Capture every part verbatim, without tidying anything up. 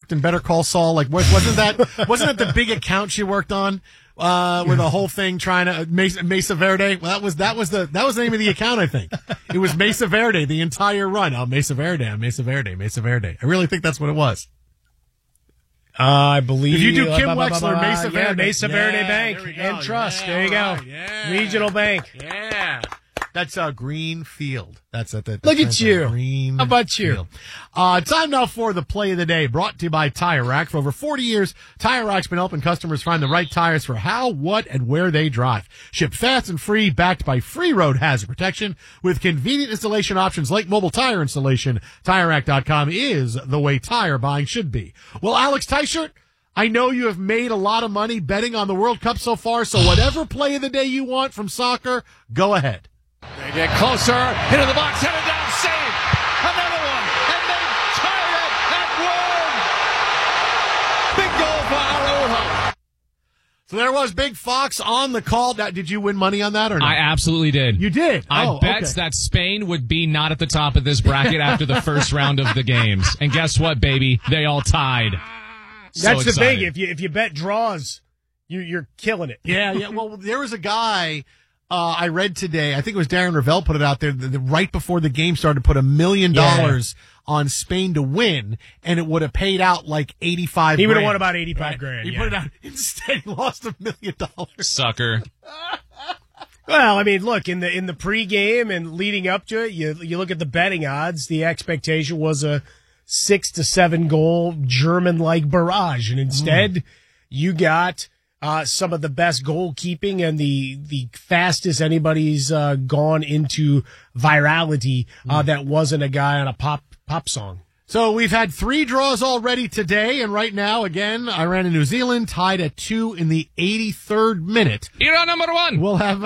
worked in Better Call Saul? Like, wasn't that wasn't that the big account she worked on? Uh, with the whole thing trying to Mesa, Mesa Verde. Well, that was that was the that was the name of the account. I think it was Mesa Verde the entire run. Oh, Mesa Verde, Mesa Verde, Mesa Verde. I really think that's what it was. Uh, I believe if you do Kim uh, Wexler, Mesa yeah, Verde, Mesa Verde yeah, Bank and Trust. Yeah, there you go. Right, yeah. Regional Bank. Yeah. That's uh, Greenfield. That's at the, the Look at you. Green How about you? Field. Uh, time now for the play of the day, brought to you by Tire Rack. For over forty years, Tire Rack's been helping customers find the right tires for how, what, and where they drive. Shipped fast and free, backed by free road hazard protection with convenient installation options like mobile tire installation. Tire Rack dot com is the way tire buying should be. Well, Alex Teichert, I know you have made a lot of money betting on the World Cup so far, so whatever play of the day you want from soccer, go ahead. They get closer, into the box, headed down, save! Another one, and they tie it at one! Big goal for Araujo. So there was Big Fox on the call. Now, did you win money on that or not? I absolutely did. You did? I oh, bet okay. that Spain would be not at the top of this bracket after the first round of the games. And guess what, baby? They all tied. So That's the excited. thing. If you if you bet draws, you, you're killing it. Yeah, yeah. Well, there was a guy uh, I read today. I think it was Darren Ravel put it out there the, the, right before the game started. Put a million dollars on Spain to win, and it would have paid out like eighty-five. He would have grand. won about eighty-five right? grand. He yeah. put it out instead. He lost a million dollars. Sucker. Well, I mean, look, in the in the pregame and leading up to it, you you look at the betting odds. The expectation was a six to seven goal German-like barrage, and instead mm. you got uh, some of the best goalkeeping and the the fastest anybody's uh, gone into virality. Uh, mm. That wasn't a guy on a pop pop song. So we've had three draws already today, and right now, again, Iran and New Zealand tied at two in the eighty-third minute. Iran number one. We'll have.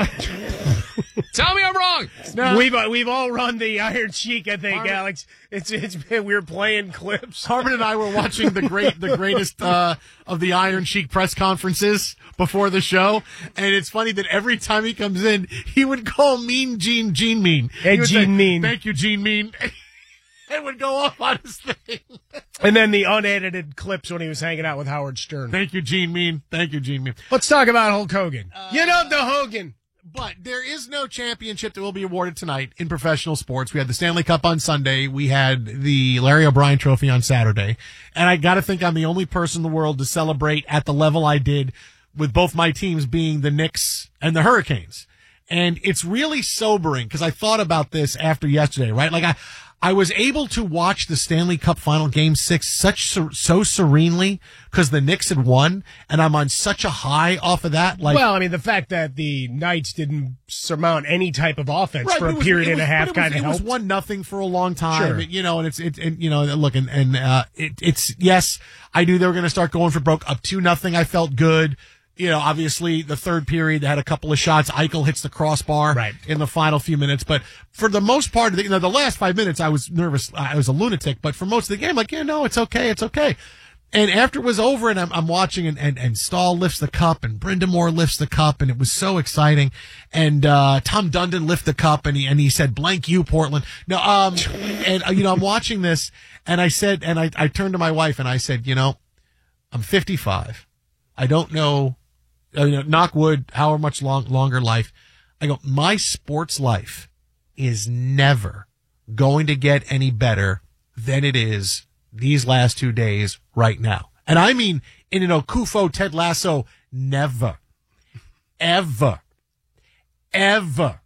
Tell me I'm wrong. No. We've uh, we've all run the Iron Sheik, I think, Harmon, Alex. It's it's been we were playing clips. Harmon and I were watching the great the greatest uh, of the Iron Sheik press conferences before the show, and it's funny that every time he comes in, he would call Mean Gene Gene Mean. Hey, Gene say, Mean. Thank you, Gene Mean. It would go off on his thing. And then the unedited clips when he was hanging out with Howard Stern. Thank you, Gene Mean. Thank you, Gene Mean. Let's talk about Hulk Hogan. Uh, you know the Hogan. But there is no championship that will be awarded tonight in professional sports. We had the Stanley Cup on Sunday. We had the Larry O'Brien Trophy on Saturday. And I got to think I'm the only person in the world to celebrate at the level I did with both my teams being the Knicks and the Hurricanes. And it's really sobering because I thought about this after yesterday, right? Like I, I was able to watch the Stanley Cup final game six such so serenely because the Knicks had won, and I'm on such a high off of that. Like, well, I mean, the fact that the Knights didn't surmount any type of offense right, for a was, period was, and a half kind of helped. It was one nothing for a long time, sure. you know, and it's it, it you know, look, and and uh, it, it's yes, I knew they were going to start going for broke up two nothing. I felt good. You know, obviously the third period they had a couple of shots. Eichel hits the crossbar right. in the final few minutes, but for the most part of the, you know, the last five minutes, I was nervous. I was a lunatic, but for most of the game, like, yeah, no, it's okay. It's okay. And after it was over and I'm, I'm watching and, and, and Stahl lifts the cup and Brindamore lifts the cup and it was so exciting. And, uh, Tom Dundon lifted the cup and he, and he said, blank you, Portland. No, um, and, uh, you know, I'm watching this and I said, and I, I turned to my wife and I said, you know, I'm fifty-five. I don't know. Uh, you know, knock wood, however much long, longer life. I go, my sports life is never going to get any better than it is these last two days right now. And I mean, in an Okufo, Ted Lasso, never, ever, ever,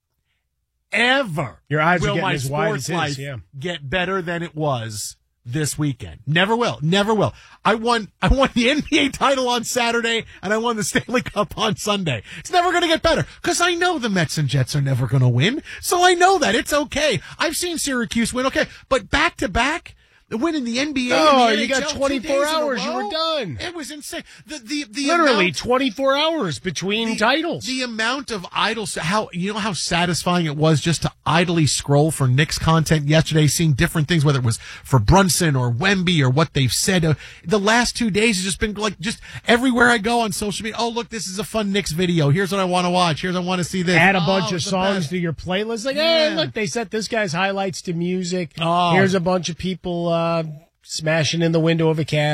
ever Your eyes will are getting my as wide sports as his, life yeah. get better than it was this weekend. Never will. Never will. I won I won the N B A title on Saturday and I won the Stanley Cup on Sunday. It's never going to get better because I know the Mets and Jets are never going to win. So I know that. It's okay. I've seen Syracuse win. Okay. But back to back, winning the N B A oh, and the you N H L got twenty-four hours. You were done. It was insane. The the the literally amount, twenty-four hours between the, titles. The amount of idle, how you know how satisfying it was just to idly scroll for Knicks content yesterday, seeing different things, whether it was for Brunson or Wemby or what they've said. Uh, the last two days has just been like just everywhere I go on social media. Oh, look, this is a fun Knicks video. Here's what I want to watch. Here's what I want to see this. Add a oh, bunch of songs to your playlist. Like, yeah. hey, look, they set this guy's highlights to music. Oh. Here's a bunch of people uh, smashing in the window of a cab.